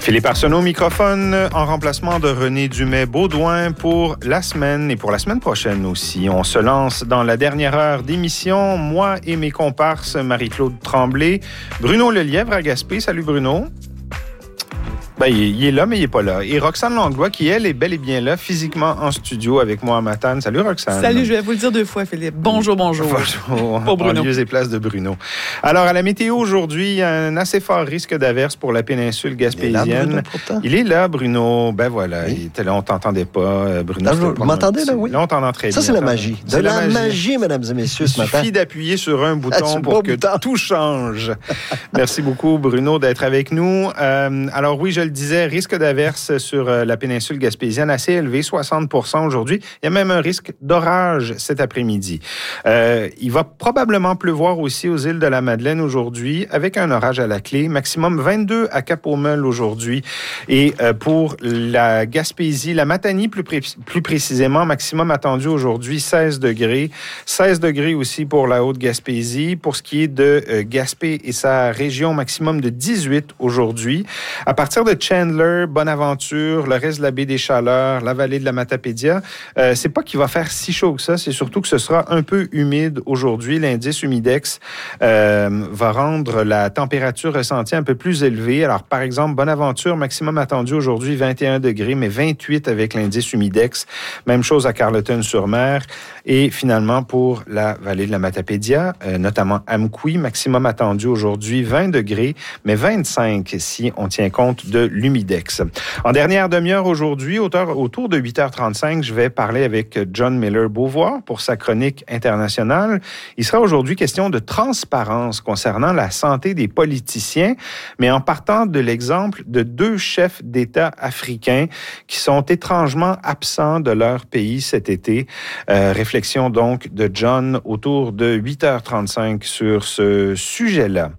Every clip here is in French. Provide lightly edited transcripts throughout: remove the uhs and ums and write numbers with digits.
Philippe Arsenault au microphone, en remplacement de René Dumais-Baudouin pour la semaine et pour la semaine prochaine aussi. On se lance dans la dernière heure d'émission. Moi et mes comparses, Marie-Claude Tremblay, Bruno Lelièvre à Gaspé. Salut Bruno. Ben, il est là, mais il n'est pas là. Et Roxane Langlois, qui, elle, est bel et bien là, physiquement en studio avec moi à Matane. Salut, Roxane. Salut, je vais vous le dire 2 fois, Philippe. Bonjour. Bonjour. Pour Bruno. En lieu et place de Bruno. Alors, à la météo aujourd'hui, il y a un assez fort risque d'averse pour la péninsule gaspésienne. Il est là, Bruno. Ben voilà, oui. Il était là, on ne t'entendait pas, Bruno. Vous m'entendez, là, oui? Là, on t'entend très bien. Ça, c'est la magie. C'est la magie, mesdames et messieurs, ce matin. Il suffit d'appuyer sur un bouton pour que tout change. Merci beaucoup, Bruno, d'être avec nous. Alors oui, je le disais, risque d'averse sur la péninsule gaspésienne assez élevé, 60% aujourd'hui. Il y a même un risque d'orage cet après-midi. Il va probablement pleuvoir aussi aux îles de la Madeleine aujourd'hui, avec un orage à la clé. Maximum 22 à Cap-aux-Meules aujourd'hui. Et pour la Gaspésie, la Matanie plus précisément, maximum attendu aujourd'hui 16 degrés. 16 degrés aussi pour la Haute-Gaspésie. Pour ce qui est de Gaspé et sa région, maximum de 18 aujourd'hui. À partir de Chandler, Bonaventure, le reste de la baie des Chaleurs, la vallée de la Matapédia, c'est pas qu'il va faire si chaud que ça, c'est surtout que ce sera un peu humide aujourd'hui. L'indice humidex va rendre la température ressentie un peu plus élevée. Alors, par exemple, Bonaventure, maximum attendu aujourd'hui 21 degrés, mais 28 avec l'indice humidex. Même chose à Carleton-sur-Mer. Et finalement, pour la vallée de la Matapédia, notamment Amqui, maximum attendu aujourd'hui 20 degrés, mais 25 si on tient compte de l'humidex. En dernière demi-heure aujourd'hui, autour de 8h35, je vais parler avec John Miller-Beauvoir pour sa chronique internationale. Il sera aujourd'hui question de transparence concernant la santé des politiciens, mais en partant de l'exemple de 2 chefs d'État africains qui sont étrangement absents de leur pays cet été. Réflexion donc de John autour de 8h35 sur ce sujet-là.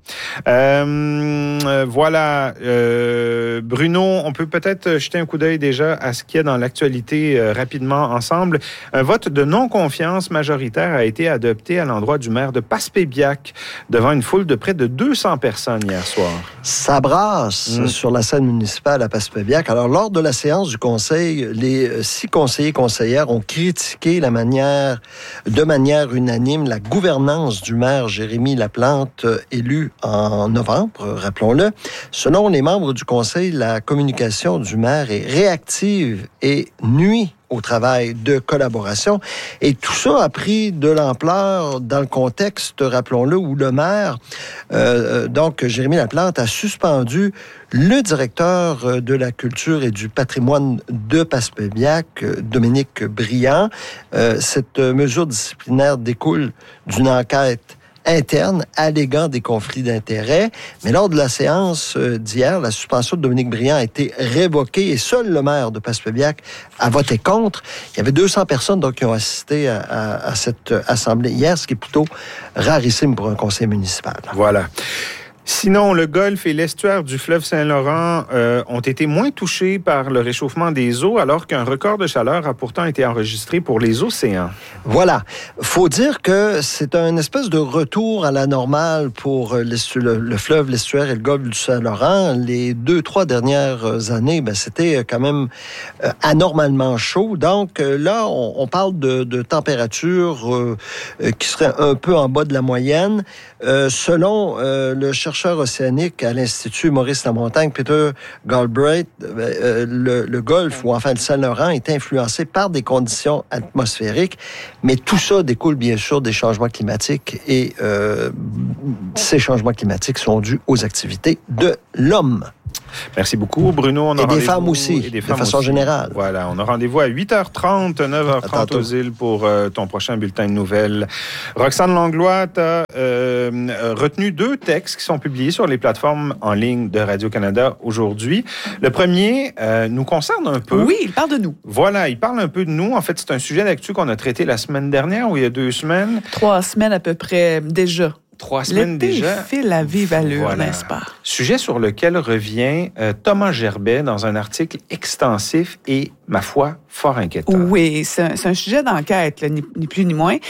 Voilà, Bruno, on peut peut-être jeter un coup d'œil déjà à ce qu'il y a dans l'actualité rapidement ensemble. Un vote de non-confiance majoritaire a été adopté à l'endroit du maire de Passepébiac devant une foule de près de 200 personnes hier soir. Ça brasse sur la scène municipale à Passepébiac. Alors, lors de la séance du conseil, les 6 conseillers et conseillères ont critiqué de manière unanime la gouvernance du maire Jérémy Laplante, élu en novembre, rappelons-le. Selon les membres du conseil, la communication du maire est réactive et nuit au travail de collaboration. Et tout ça a pris de l'ampleur dans le contexte, rappelons-le, où le maire, donc Jérémy Laplante, a suspendu le directeur de la culture et du patrimoine de Passepébiac, Dominique Briand. Cette mesure disciplinaire découle d'une enquête interne alléguant des conflits d'intérêts. Mais lors de la séance d'hier, la suspension de Dominique Briand a été révoquée et seul le maire de Passepébiac a voté contre. Il y avait 200 personnes donc, qui ont assisté à cette assemblée hier, ce qui est plutôt rarissime pour un conseil municipal. Voilà. Sinon, le golfe et l'estuaire du fleuve Saint-Laurent ont été moins touchés par le réchauffement des eaux, alors qu'un record de chaleur a pourtant été enregistré pour les océans. Voilà. Faut dire que c'est un espèce de retour à la normale pour le fleuve, l'estuaire et le golfe du Saint-Laurent. Les 2-3 dernières années, c'était quand même anormalement chaud. Donc là, on parle de température qui serait un peu en bas de la moyenne. Selon le chercheur océanique à l'Institut Maurice-Lamontagne, Peter Galbraith, le golfe, ou enfin le Saint-Laurent, est influencé par des conditions atmosphériques, mais tout ça découle bien sûr des changements climatiques et ces changements climatiques sont dus aux activités de l'homme. Merci beaucoup, Bruno. Et des femmes aussi, de façon générale. Voilà, on a rendez-vous à 8h30, 9h30 aux îles pour ton prochain bulletin de nouvelles. Roxane Langlois, tu as retenu 2 textes qui sont publiés sur les plateformes en ligne de Radio-Canada aujourd'hui. Le premier nous concerne un peu. Oui, il parle de nous. Voilà, il parle un peu de nous. En fait, c'est un sujet d'actu qu'on a traité la semaine dernière ou il y a 2 semaines. 3 semaines à peu près déjà. 3 semaines L'été déjà. file à vive allure, n'est-ce pas? Sujet sur lequel revient Thomas Gerbet dans un article extensif et, ma foi, fort inquiétant. Oui, c'est un sujet d'enquête, là, ni plus ni moins.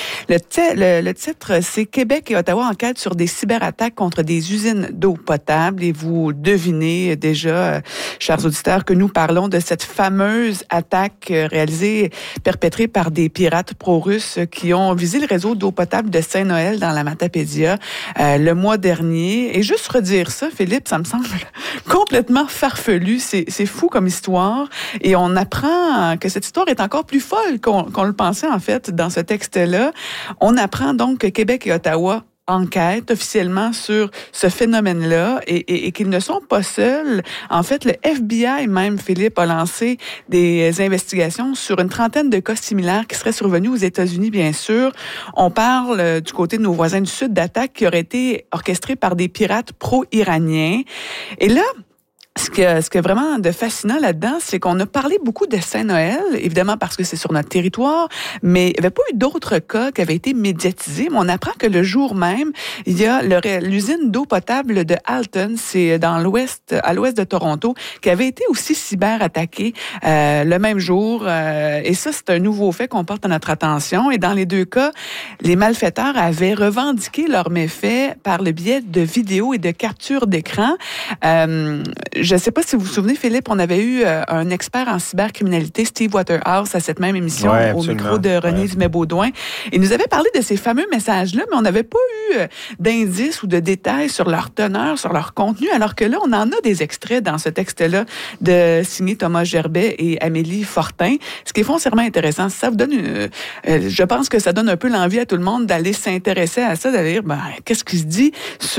Le titre, c'est « Québec et Ottawa enquêtent sur des cyberattaques contre des usines d'eau potable ». Et vous devinez déjà, chers auditeurs, que nous parlons de cette fameuse attaque perpétrée par des pirates pro-russes qui ont visé le réseau d'eau potable de Saint-Noël dans la Matapédia le mois dernier. Et juste redire ça, Philippe, ça me semble complètement farfelu. C'est fou comme histoire. Et on apprend que cette histoire est encore plus folle qu'on le pensait, en fait, dans ce texte-là. On apprend donc que Québec et Ottawa enquête officiellement sur ce phénomène-là et qu'ils ne sont pas seuls. En fait, le FBI même, Philippe, a lancé des investigations sur une trentaine de cas similaires qui seraient survenus aux États-Unis, bien sûr. On parle du côté de nos voisins du Sud d'attaques qui auraient été orchestrées par des pirates pro-iraniens. Et là, ce qui est vraiment de fascinant là-dedans, c'est qu'on a parlé beaucoup de Saint-Noël, évidemment parce que c'est sur notre territoire, mais il n'y avait pas eu d'autres cas qui avaient été médiatisés. Mais on apprend que le jour même, il y a l'usine d'eau potable de Alton, c'est à l'ouest de Toronto, qui avait été aussi cyberattaquée le même jour. Et ça, c'est un nouveau fait qu'on porte à notre attention. Et dans les deux cas, les malfaiteurs avaient revendiqué leurs méfaits par le biais de vidéos et de captures d'écran. Je ne sais pas si vous vous souvenez, Philippe, on avait eu un expert en cybercriminalité, Steve Waterhouse, à cette même émission, au micro de René Dumais-Baudouin. Il nous avait parlé de ces fameux messages-là, mais on n'avait pas eu d'indices ou de détails sur leur teneur, sur leur contenu, alors que là, on en a des extraits dans ce texte-là de signé Thomas Gerbet et Amélie Fortin, ce qui est foncièrement intéressant. Ça vous donne je pense que ça donne un peu l'envie à tout le monde d'aller s'intéresser à ça, d'aller dire, qu'est-ce qui se dit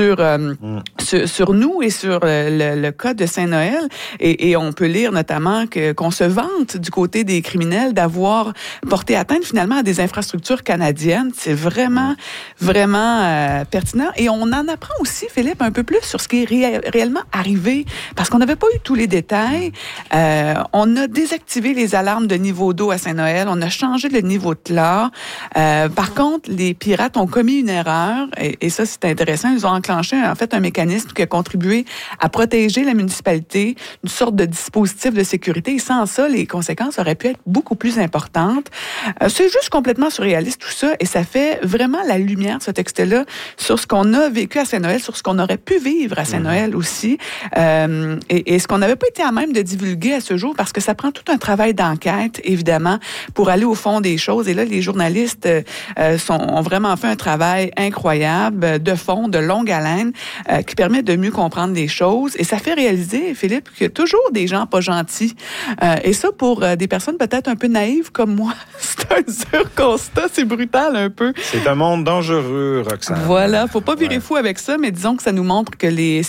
sur nous et sur le cas de Saint-Noël. Et on peut lire notamment qu'on se vante du côté des criminels d'avoir porté atteinte finalement à des infrastructures canadiennes. C'est vraiment, vraiment pertinent. Et on en apprend aussi, Philippe, un peu plus sur ce qui est réellement arrivé, parce qu'on n'avait pas eu tous les détails. On a désactivé les alarmes de niveau d'eau à Saint-Noël. On a changé le niveau de chlore. Par contre, les pirates ont commis une erreur, et ça, c'est intéressant. Ils ont enclenché, en fait, un mécanisme qui a contribué à protéger la municipalité, une sorte de dispositif de sécurité. Et sans ça, les conséquences auraient pu être beaucoup plus importantes. C'est juste complètement surréaliste, tout ça, et ça fait vraiment la lumière, ce texte-là, sur ce qu'on a vécu à Saint-Noël, sur ce qu'on aurait pu vivre à Saint-Noël aussi, et ce qu'on n'avait pas été à même de divulguer à ce jour, parce que ça prend tout un travail d'enquête, évidemment, pour aller au fond des choses. Et là, les journalistes ont vraiment fait un travail incroyable, de fond, de longue haleine, qui permet de mieux comprendre les choses. Et ça fait réaliser, Philippe, qu'il y a toujours des gens pas gentils. Et ça, pour des personnes peut-être un peu naïves comme moi, c'est un dur constat, c'est brutal un peu. C'est un monde dangereux, Roxane. Voilà, faut pas virer fou avec ça, mais disons que ça nous montre que les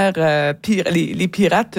les pirates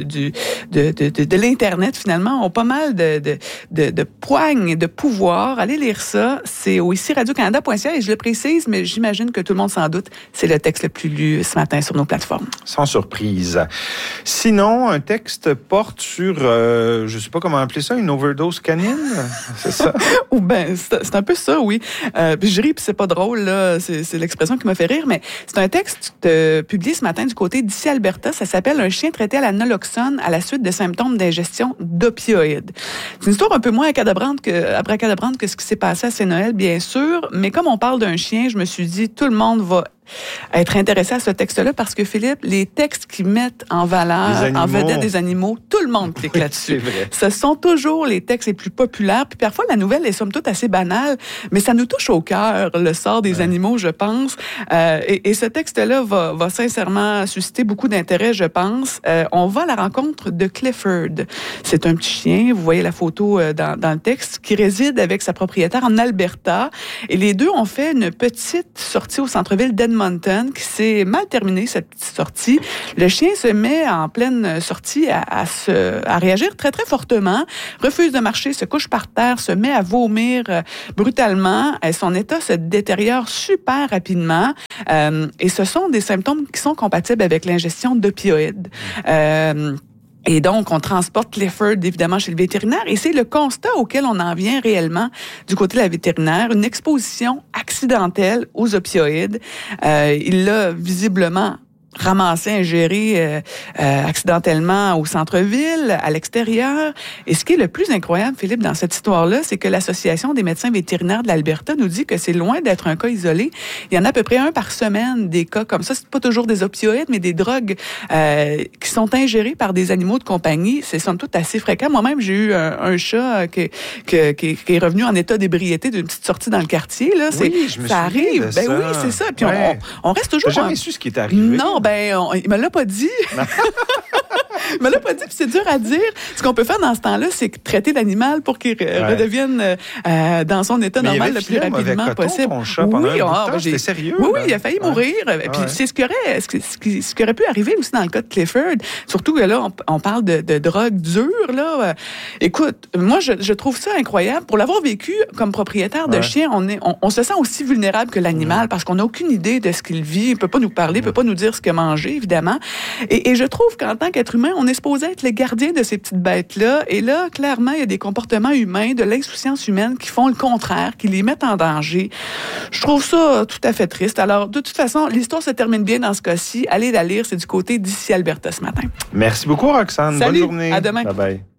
de l'Internet, finalement, ont pas mal de poignes et de pouvoir. Allez lire ça, c'est au ici Radio-Canada.ca, et je le précise, mais j'imagine que tout le monde s'en doute, c'est le texte le plus lu ce matin sur nos plateformes. Sans surprise. Sinon, un texte porte sur, je sais pas comment appeler ça, une overdose canine, c'est ça? Ou ben, c'est un peu ça, oui. Puis je ris, puis c'est pas drôle, là, c'est l'expression qui m'a fait rire, mais c'est un texte publié ce matin du côté d'ici Alberta. Ça s'appelle « Un chien traité à la naloxone à la suite de symptômes d'ingestion d'opioïdes ». C'est une histoire un peu moins abracadabrante que ce qui s'est passé à Saint-Noël, bien sûr, mais comme on parle d'un chien, je me suis dit, tout le monde va être intéressé à ce texte-là parce que, Philippe, les textes qui mettent en valeur, en vedette des animaux, tout le monde clique là-dessus. Ce sont toujours les textes les plus populaires. Puis parfois, la nouvelle est somme toute assez banale, mais ça nous touche au cœur, le sort des animaux, je pense. Et ce texte-là va sincèrement susciter beaucoup d'intérêt, je pense. On va à la rencontre de Clifford. C'est un petit chien, vous voyez la photo dans le texte, qui réside avec sa propriétaire en Alberta. Et les deux ont fait une petite sortie au centre-ville d'Edmonton qui s'est mal terminée, cette petite sortie. Le chien se met en pleine sortie à réagir très, très fortement, refuse de marcher, se couche par terre, se met à vomir brutalement. Son état se détériore super rapidement. Et ce sont des symptômes qui sont compatibles avec l'ingestion d'opioïdes. Et donc, on transporte Clifford, évidemment, chez le vétérinaire. Et c'est le constat auquel on en vient réellement du côté de la vétérinaire. Une exposition accidentelle aux opioïdes. Il l'a visiblement ramassé, ingéré accidentellement au centre-ville, à l'extérieur. Et ce qui est le plus incroyable, Philippe, dans cette histoire-là, c'est que l'Association des médecins vétérinaires de l'Alberta nous dit que c'est loin d'être un cas isolé. Il y en a à peu près un par semaine, des cas comme ça. C'est pas toujours des opioïdes, mais des drogues qui sont ingérées par des animaux de compagnie. C'est somme toute assez fréquent. Moi-même, j'ai eu un chat qui est revenu en état d'ébriété d'une petite sortie dans le quartier. Là. Oui, je me ça arrive. De ça. Oui, c'est ça. Puis on reste toujours... T'as jamais su ce qui est arrivé? Non, il me l'a pas dit. Il me l'a pas dit, puis c'est dur à dire. Ce qu'on peut faire dans ce temps-là, c'est traiter l'animal pour qu'il redevienne dans son état normal le plus rapidement possible. Ton chat pendant c'était sérieux. Oui, il a failli mourir. Puis c'est ce qui aurait pu arriver aussi dans le cas de Clifford. Surtout que là, on parle de drogue dure. Là. Écoute, moi, je trouve ça incroyable. Pour l'avoir vécu comme propriétaire de chien, on se sent aussi vulnérable que l'animal parce qu'on n'a aucune idée de ce qu'il vit. Il peut pas nous parler, il peut pas nous dire ce qu'il a mangé, évidemment. Et je trouve qu'en tant qu'être humain, on est supposé être les gardiens de ces petites bêtes-là. Et là, clairement, il y a des comportements humains, de l'insouciance humaine qui font le contraire, qui les mettent en danger. Je trouve ça tout à fait triste. Alors, de toute façon, l'histoire se termine bien dans ce cas-ci. Allez la lire, c'est du côté d'ici Alberta ce matin. Merci beaucoup, Roxane. Salut, bonne journée. À demain. Bye-bye.